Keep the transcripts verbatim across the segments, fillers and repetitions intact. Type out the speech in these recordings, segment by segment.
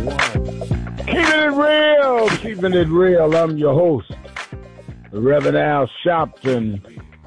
Keeping it real, keeping it real. I'm your host, Reverend Al Sharpton.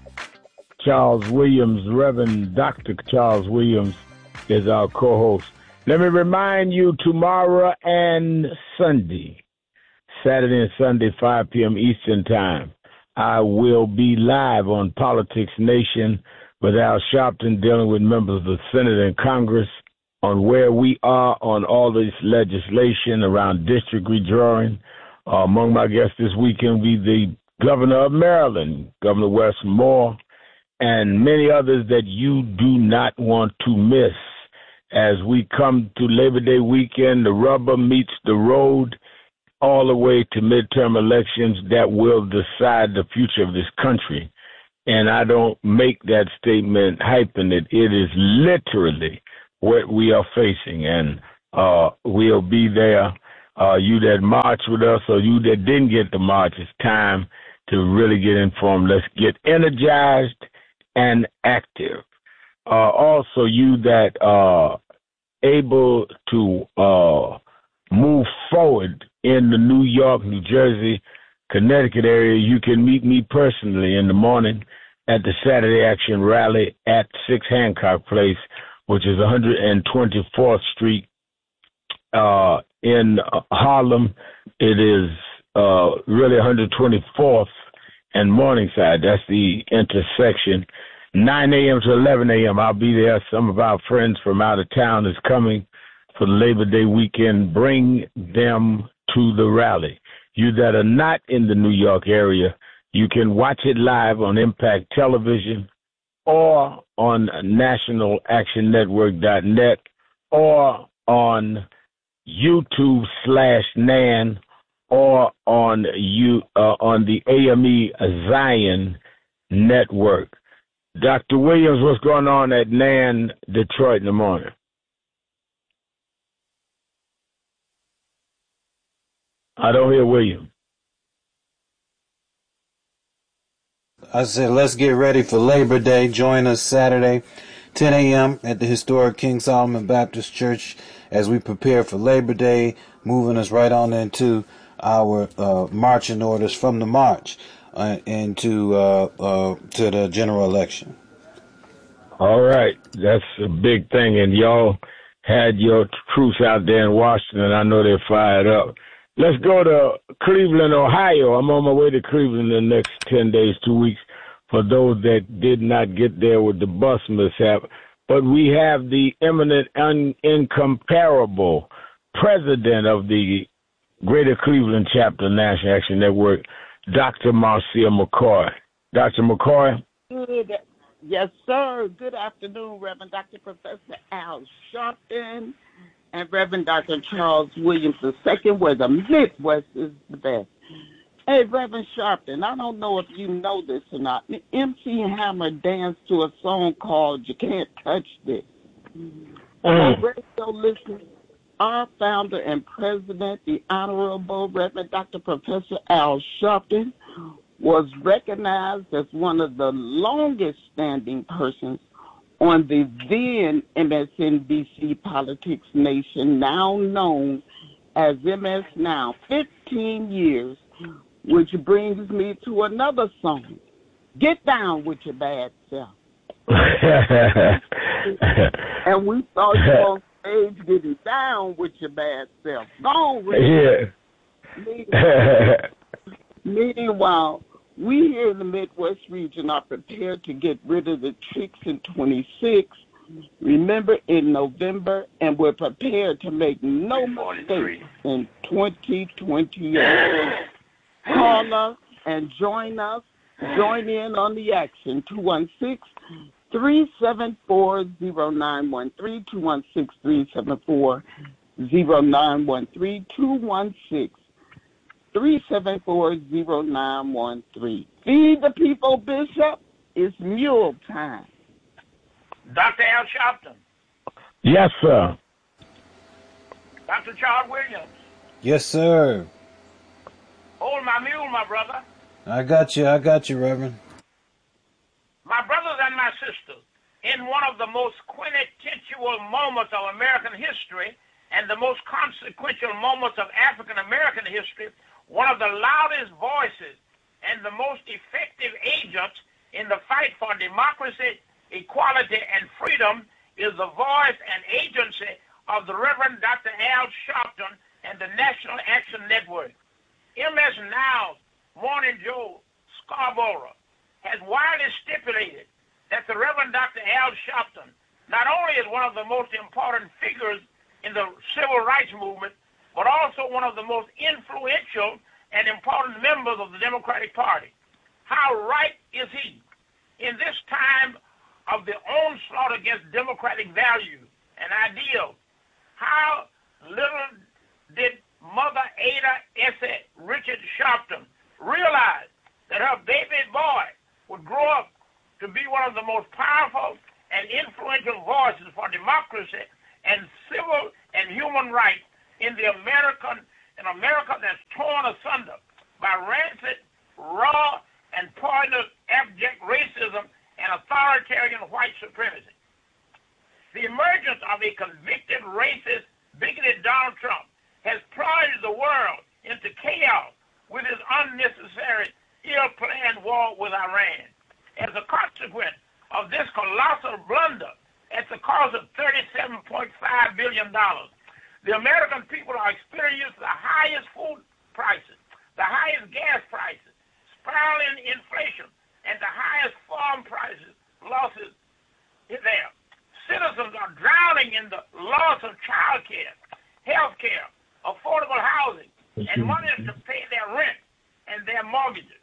Charles Williams, Reverend Doctor Charles Williams is our co-host. Let me remind you, tomorrow and Sunday, Saturday and Sunday, five p.m. Eastern Time, I will be live on Politics Nation with Al Sharpton, dealing with members of the Senate and Congress on where we are on all this legislation around district redrawing. Uh, among my guests this weekend will be the Governor of Maryland, Governor Wes Moore, and many others that you do not want to miss. As we come to Labor Day weekend, the rubber meets the road all the way to midterm elections that will decide the future of this country. And I don't make that statement hyping it. It is literally what we are facing, and uh, we'll be there. Uh, you that march with us or you that didn't get to march, it's time to really get informed. Let's get energized and active. Uh, also, you that are able to uh, move forward in the New York, New Jersey, Connecticut area, you can meet me personally in the morning at the Saturday Action Rally at six Hancock Place, which is one hundred twenty-fourth Street uh, in Harlem. It is uh, really one hundred twenty-fourth and Morningside. That's the intersection. nine a.m. to eleven a.m. I'll be there. Some of our friends from out of town is coming for the Labor Day weekend. Bring them to the rally. You that are not in the New York area, you can watch it live on Impact Television or on national action network dot net or on YouTube slash Nan or on you uh, on the A M E Zion network. Doctor Williams, what's going on at Nan, Detroit in the morning? I don't hear William. I said, let's get ready for Labor Day. Join us Saturday, ten a.m. at the historic King Solomon Baptist Church as we prepare for Labor Day, moving us right on into our uh, marching orders from the march uh, into uh, uh, to the general election. All right. That's a big thing. And y'all had your troops out there in Washington. I know they're fired up. Let's go to Cleveland, Ohio. I'm on my way to Cleveland in the next ten days, two weeks, for those that did not get there with the bus mishap. But we have the eminent, un- incomparable president of the Greater Cleveland Chapter National Action Network, Doctor Marcia McCoy. Doctor McCoy? Good. Yes, sir. Good afternoon, Reverend Doctor Professor Al Sharpton and Reverend Doctor Charles Williams the second, where the Midwest is the best. Hey, Reverend Sharpton, I don't know if you know this or not. M C Hammer danced to a song called You Can't Touch This. Mm. Radio listeners, our founder and president, the Honorable Reverend Doctor Professor Al Sharpton, was recognized as one of the longest-standing persons on the then M S N B C Politics Nation, now known as M S Now, fifteen years, which brings me to another song, Get Down With Your Bad Self. And we saw you on stage getting down with your bad self. Go on, yeah. Meanwhile, we here in the Midwest region are prepared to get rid of the tricks in twenty-six, remember in November, and we're prepared to make no mistakes in twenty twenty-eight. Call us and join us. Join in on the action. two one six, three seven four, zero nine one three, two one six, three seven four, zero nine one three, two one six, three seven four, zero nine one three. Feed the people, Bishop. It's mule time. Doctor Al Sharpton. Yes, sir. Doctor Charles Williams. Yes, sir. Hold my mule, my brother. I got you. I got you, Reverend. My brothers and my sisters, in one of the most quintessential moments of American history, and the most consequential moments of African American history, one of the loudest voices and the most effective agents in the fight for democracy, equality, and freedom is the voice and agency of the Reverend Doctor Al Sharpton and the National Action Network. M S Now's Morning Joe Scarborough has widely stipulated that the Reverend Doctor Al Sharpton not only is one of the most important figures in the civil rights movement, but also one of the most influential and important members of the Democratic Party. How right is he in this time of the onslaught against democratic values and ideals? How little did Mother Ada Essie Richard Sharpton realize that her baby boy would grow up to be one of the most powerful and influential voices for democracy and civil and human rights in the American in America that's torn asunder by rancid, raw, and poisonous abject racism and authoritarian white supremacy. The emergence of a convicted racist, bigoted Donald Trump has plunged the world into chaos with his unnecessary, ill-planned war with Iran. As a consequence of this colossal blunder at the cost of thirty-seven point five billion dollars, the American people are experiencing the highest food prices, the highest gas prices, spiraling inflation, and the highest farm prices losses there. Citizens are drowning in the loss of child care, health care, affordable housing, and money to pay their rent and their mortgages.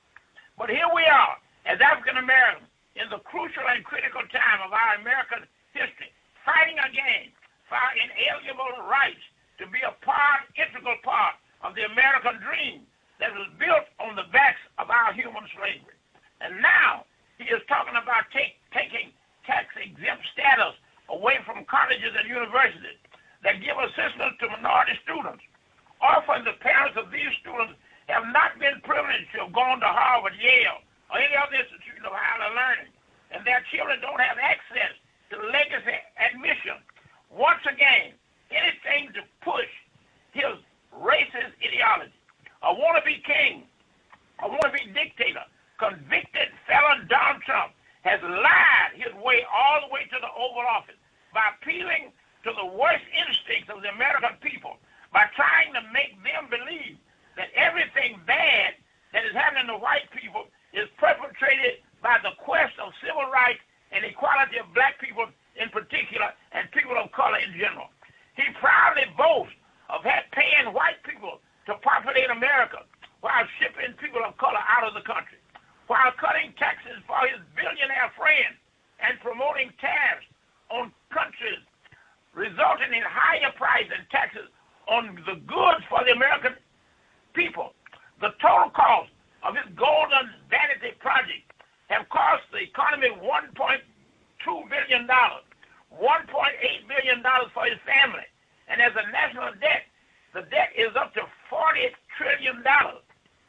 But here we are, as African Americans, in the crucial and critical time of our American history, fighting again for our inalienable rights to be a part, integral part of the American dream that was built on the backs of our human slavery. And now he is talking about take, taking tax-exempt status away from colleges and universities that give assistance to minority students. Often the parents of these students have not been privileged to have gone to Harvard, Yale, or any other institution of higher learning, and their children don't have access to legacy admission. Once again, anything to push his racist ideology. A wannabe king, a wannabe dictator, convicted felon Donald Trump has lied his way all the way to the Oval Office by appealing to the worst instincts of the American people, by trying to make them believe that everything bad that is happening to white people is perpetrated by the quest of civil rights and equality of black people in particular and people of color in general. He proudly boasts of paying white people to populate America while shipping people of color out of the country, while cutting taxes for his billionaire friends and promoting tariffs on countries, resulting in higher prices and taxes on the goods for the American people. The total cost of his golden vanity project have cost the economy one point two billion dollars, one point eight billion dollars for his family. And as a national debt, the debt is up to forty trillion dollars.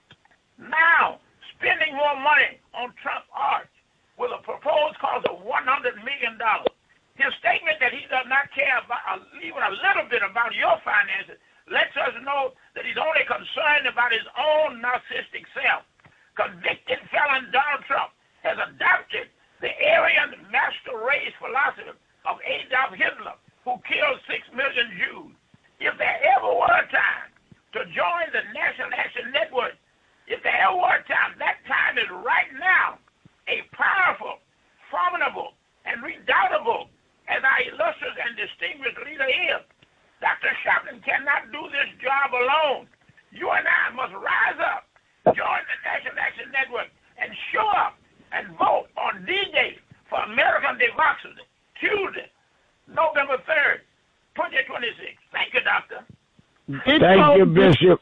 Now, spending more money on Trump Arch with a proposed cost of one hundred million dollars. His statement that he does not care about uh, even a little bit about your finances lets us know that he's only concerned about his own narcissistic self. Convicted felon Donald Trump has adopted the Aryan master race philosophy of Adolf Hitler, who killed six million Jews. If there ever were a time to join the National Action Network, if there ever were a time, that time is right now. A powerful, formidable, and redoubtable, as our illustrious and distinguished leader is, Doctor Sharpton cannot do this job alone. You and I must rise up, join the National Action Network, and show up and vote on D-Day for American democracy, Tuesday, November third, twenty twenty-six. Thank you, Doctor. Thank you, Bishop.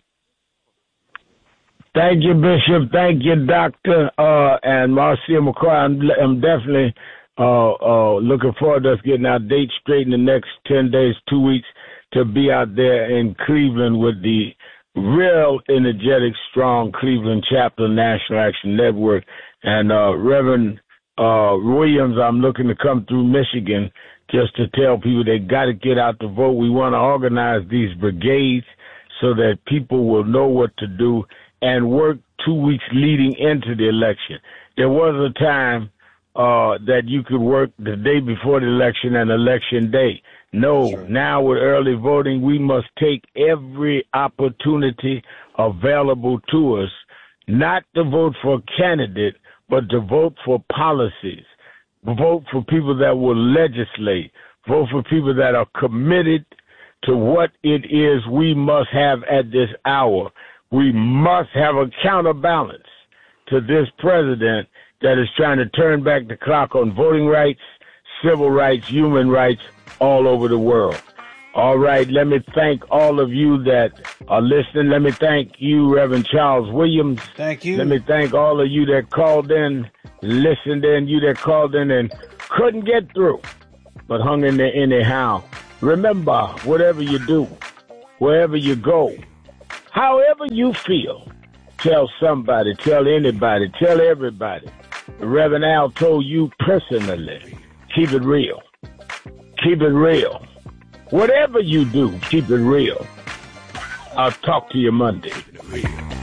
Thank you, Bishop. Thank you, Doctor. Uh, and Marcia McCoy, I'm, I'm definitely uh, uh, looking forward to us getting our date straight in the next ten days, two weeks, to be out there in Cleveland with the real energetic, strong Cleveland chapter National Action Network. And uh, Reverend uh, Williams, I'm looking to come through Michigan just to tell people they got to get out to vote. We want to organize these brigades so that people will know what to do and work two weeks leading into the election. There was a time uh, that you could work the day before the election and election day. No, Sure. Now with early voting, we must take every opportunity available to us, not to vote for a candidate, but to vote for policies. Vote for people that will legislate. Vote for people that are committed to what it is we must have at this hour. We must have a counterbalance to this president that is trying to turn back the clock on voting rights, civil rights, human rights all over the world. All right, let me thank all of you that are listening. Let me thank you, Reverend Charles Williams. Thank you. Let me thank all of you that called in, listened in, you that called in and couldn't get through, but hung in there anyhow. Remember, whatever you do, wherever you go, however you feel, tell somebody, tell anybody, tell everybody. Reverend Al told you personally, keep it real. Keep it real. Whatever you do, keep it real. I'll talk to you Monday.